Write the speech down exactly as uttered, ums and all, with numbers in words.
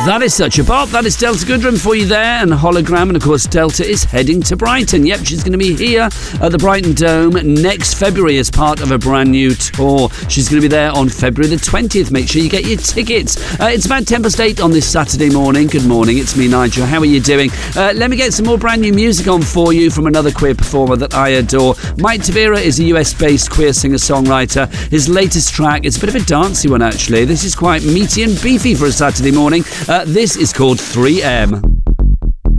That is such a bop. That is Delta Goodrem for you there, and Hologram. And of course, Delta is heading to Brighton. Yep, she's going to be here at the Brighton Dome next February as part of a brand new tour. She's going to be there on February the twentieth. Make sure you get your tickets. Uh, it's about ten past eight on this Saturday morning. Good morning, it's me, Nigel. How are you doing? Uh, let me get some more brand new music on for you from another queer performer that I adore. Mike Tavira is a U S-based queer singer-songwriter. His latest track, it's a bit of a dancey one actually. This is quite meaty and beefy for a Saturday morning. Uh, this is called three M.